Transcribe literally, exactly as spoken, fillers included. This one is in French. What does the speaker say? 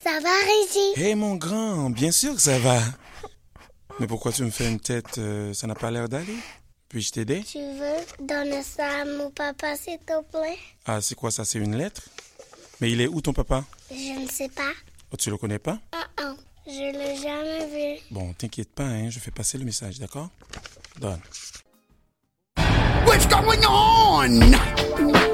Ça va, Régis? Hé, hey, mon grand, bien sûr que ça va. Mais pourquoi tu me fais une tête? euh, Ça n'a pas l'air d'aller. Puis-je t'aider? Tu veux donner ça à mon papa, s'il te plaît? Ah, c'est quoi ça? C'est une lettre? Mais il est où ton papa? Je ne sais pas. Oh, tu le connais pas? Ah ah, je l'ai jamais vu. Bon, t'inquiète pas, hein, je fais passer le message, d'accord? Donne. What's going on?